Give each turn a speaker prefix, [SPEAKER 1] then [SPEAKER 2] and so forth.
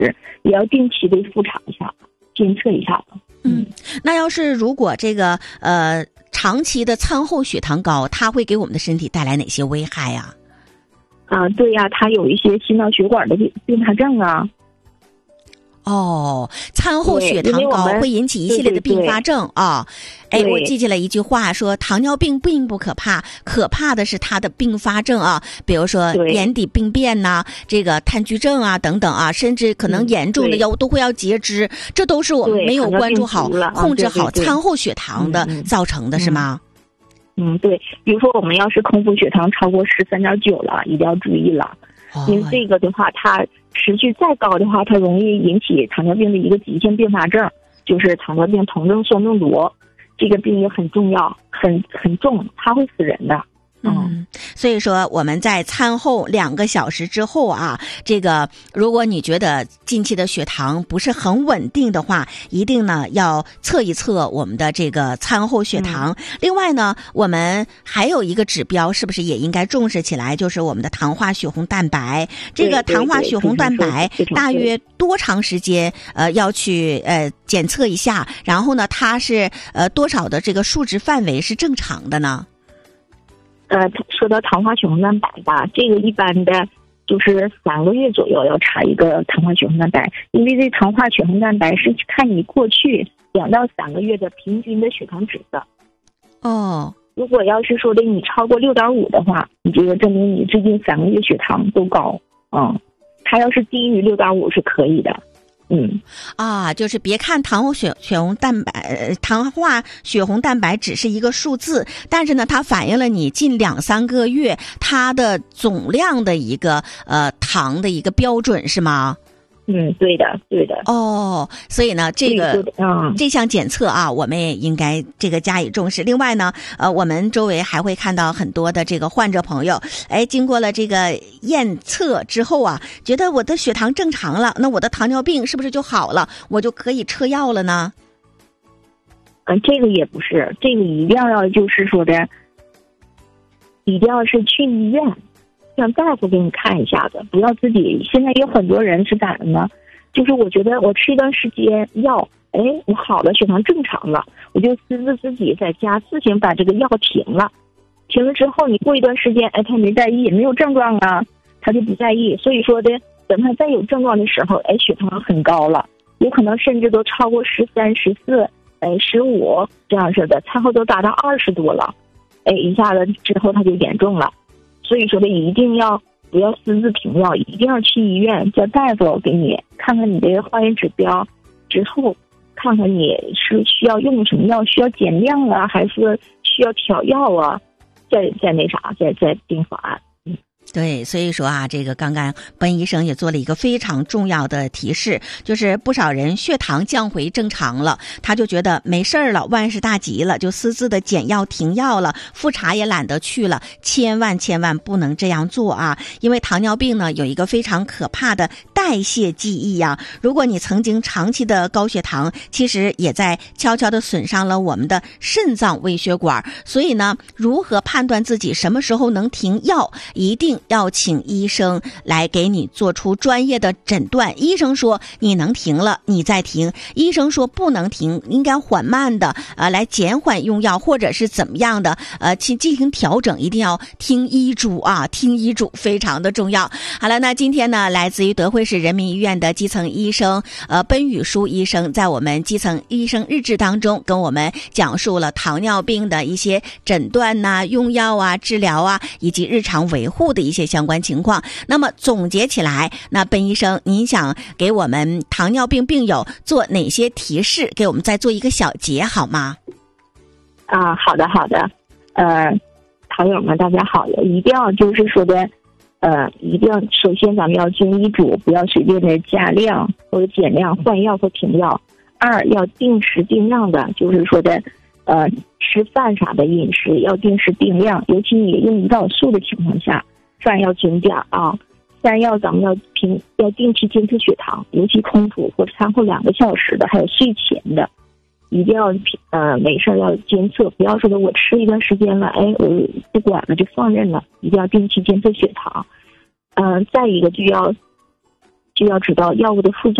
[SPEAKER 1] 时，也要定期的复查一下，监测一下。
[SPEAKER 2] 那要是如果这个长期的餐后血糖高，它会给我们的身体带来哪些危害呀？
[SPEAKER 1] 对呀，它有一些心脑血管的并发症啊。
[SPEAKER 2] 餐后血糖高会引起一系列的并发症啊。我记起了一句话说，糖尿病并不可怕，可怕的是它的并发症啊，比如说眼底病变呐，这个炭疽症啊等等啊，甚至可能严重的都会要截肢，这都是我们没有关注好、控制好餐后血糖的造成的，是吗？
[SPEAKER 1] 对，比如说我们要是空腹血糖超过13.9了，一定要注意了，因为这个的话，它持续再高的话，它容易引起糖尿病的一个急性并发症，就是糖尿病酮症酸中毒，这个病也很重要，很重，它会死人的。
[SPEAKER 2] 所以说我们在餐后2个小时之后啊，这个如果你觉得近期的血糖不是很稳定的话，一定呢要测一测我们的这个餐后血糖。另外呢，我们还有一个指标，是不是也应该重视起来，就是我们的糖化血红蛋白。这个糖化血红蛋白大约多长时间要去检测一下，然后呢它是多少的这个数值范围是正常的呢？
[SPEAKER 1] 说到糖化血红蛋白吧，这个一般的就是3个月左右要查一个糖化血红蛋白，因为这糖化血红蛋白是看你过去2到3个月的平均的血糖值的。如果要是说的你超过6.5的话，你这个证明你最近3个月血糖都高。它要是低于6.5是可以的。
[SPEAKER 2] 就是别看糖化血红蛋白只是一个数字，但是呢，它反映了你近2-3个月它的总量的一个糖的一个标准，是吗？
[SPEAKER 1] 对的。
[SPEAKER 2] 所以呢，这项检测啊，我们也应该这个加以重视。另外呢，我们周围还会看到很多的这个患者朋友，经过了这个验测之后啊，觉得我的血糖正常了，那我的糖尿病是不是就好了？我就可以撤药了呢？
[SPEAKER 1] 这个也不是，这个一定要就是说的，一定要是去医院。让大夫给你看一下子，不要自己。现在有很多人是咋的呢？就是我觉得我吃一段时间药，我好了，血糖正常了，我就私自自己在家自行把这个药停了。停了之后，你过一段时间，他没在意，没有症状啊，他就不在意。所以说的，等他再有症状的时候，血糖很高了，有可能甚至都超过13、14、15这样式的，餐后都达到20多了，一下子之后他就严重了。所以说的一定要不要私自停药，一定要去医院叫大夫给你看看你的化验指标，之后看看你是需要用什么药，需要减量啊，还是需要调药啊，再定方案。
[SPEAKER 2] 对，所以说啊，这个刚刚奔医生也做了一个非常重要的提示，就是不少人血糖降回正常了，他就觉得没事儿了，万事大吉了，就私自的减药停药了，复查也懒得去了。千万不能这样做啊！因为糖尿病呢有一个非常可怕的代谢记忆呀。如果你曾经长期的高血糖，其实也在悄悄的损伤了我们的肾脏微血管。所以呢，如何判断自己什么时候能停药，一定要请医生来给你做出专业的诊断。医生说你能停了，你再停；医生说不能停，应该缓慢的来减缓用药，或者是怎么样的去进行调整。一定要听医嘱啊，听医嘱非常的重要。好了，那今天呢，来自于德惠市人民医院的基层医生奔宇书医生，在我们基层医生日志当中跟我们讲述了糖尿病的一些诊断呐、用药啊、治疗啊，以及日常维护的一些相关情况。那么总结起来，那奔医生您想给我们糖尿病病友做哪些提示，给我们再做一个小结好吗？
[SPEAKER 1] 好的。糖友们大家好，一定要就是说的一定要首先咱们要遵医嘱，不要随便的加量或者减量、换药或停药。2要定时定量的，就是说的吃饭啥的饮食要定时定量，尤其你用胰岛素的情况下，饭要准点啊。3咱们要定期监测血糖，尤其空腹或者餐后2个小时的，还有睡前的，一定要没事要监测，不要说的我吃一段时间了，我不管了就放任了，一定要定期监测血糖。再一个就就要知道药物的副作